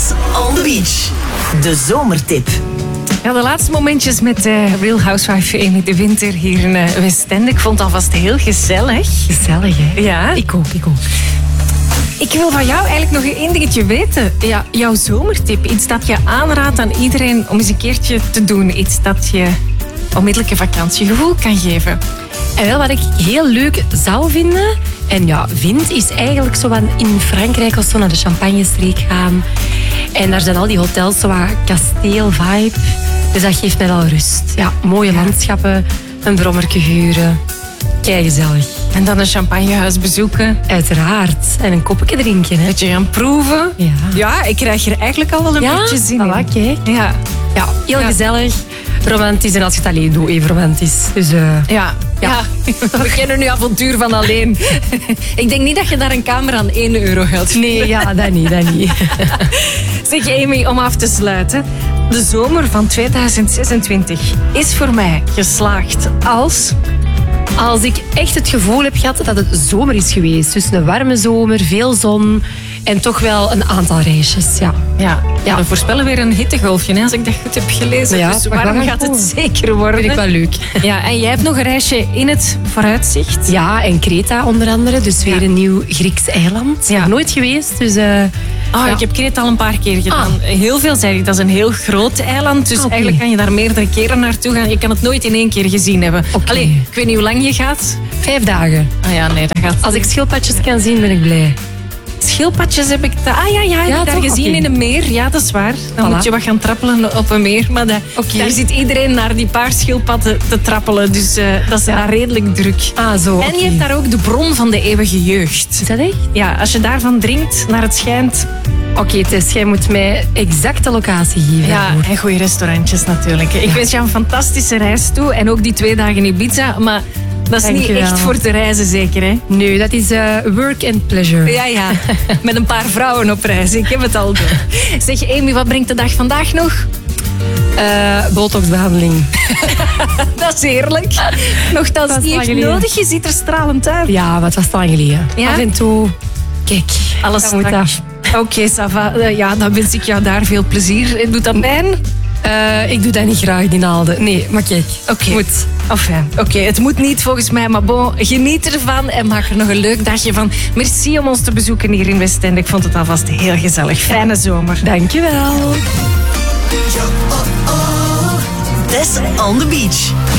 on the beach. De zomertip. Ja, de laatste momentjes met Real Housewife Amy de Winter hier in Westende. Ik vond het alvast heel gezellig. Gezellig, hè? Ja. Ik ook. Ik wil van jou eigenlijk nog één dingetje weten. Ja, jouw zomertip. Iets dat je aanraadt aan iedereen om eens een keertje te doen. Iets dat je onmiddellijk een vakantiegevoel kan geven. En wel, wat ik heel leuk zou vinden, en ja, vind, is eigenlijk zo van in Frankrijk of zo naar de Champagne-streek gaan. En daar zijn al die hotels, zo wat kasteel-vibe. Dus dat geeft mij wel rust. Ja, mooie landschappen, een brommerke huren. Keigezellig. En dan een champagnehuis bezoeken. Uiteraard. En een kopje drinken. Hè. Beetje gaan proeven. Ja, ik krijg er eigenlijk al wel een beetje zin in. Kijk. Ja, heel gezellig. Romantisch. En als je het alleen doet, even romantisch. Dus, Ja. We kennen nu avontuur van alleen. Ik denk niet dat je daar een kamer aan €1 gaat. Nee, ja, dat niet. Zeg Amy, om af te sluiten. De zomer van 2026 is voor mij geslaagd als ik echt het gevoel heb gehad dat het zomer is geweest. Dus een warme zomer, veel zon en toch wel een aantal reisjes. Ja. We voorspellen weer een hittegolfje, hè, als ik dat goed heb gelezen. Ja, dus warm gaat het zeker worden. Vind ik wel leuk. Ja, en jij hebt nog een reisje in het vooruitzicht. Ja, en Kreta onder andere. Dus weer een nieuw Grieks eiland. Ja. Nog nooit geweest. Dus, Ik heb Kreta al een paar keer gedaan. Heel veelzijdig. Dat is een heel groot eiland. Dus eigenlijk kan je daar meerdere keren naartoe gaan. Je kan het nooit in één keer gezien hebben. Allee, ik weet niet hoe lang je gaat. 5 dagen. Nee, dat gaat. Als ik schildpadjes kan zien, ben ik blij. Schildpadjes heb ik... heb ik daar gezien in een meer. Ja, dat is waar. Dan moet je wat gaan trappelen op een meer. Maar daar zit iedereen naar die paar schildpadden te trappelen. Dus dat is daar redelijk druk. En je hebt daar ook de bron van de eeuwige jeugd. Is dat echt? Ja, als je daarvan drinkt, naar het schijnt... Oké, Tess, jij moet mij exact de locatie geven. Ja, en goede restaurantjes natuurlijk. Ik wens jou een fantastische reis toe. En ook die 2 dagen in Ibiza. Maar... dat is niet echt voor te reizen, zeker, hè? Nee, dat is work and pleasure. Ja. Met een paar vrouwen op reis. Ik heb het al door. Zeg, Amy, wat brengt de dag vandaag nog? Botoxbehandeling. Dat is heerlijk. Nochtans niet echt nodig. Je ziet er stralend uit. Ja, maar het was te lang geleden. Ja? Af en toe... Kijk, alles moet dat. Oké, ça va. Dan wens ik jou daar veel plezier. Doet dat pijn? Ik doe dat niet graag, die naalden. Nee, maar kijk. Moet. Oké, het moet niet volgens mij, maar bon, geniet ervan en maak er nog een leuk dagje van. Merci om ons te bezoeken hier in Westende. Ik vond het alvast heel gezellig. Fijne zomer. Dankjewel. Tess on the beach.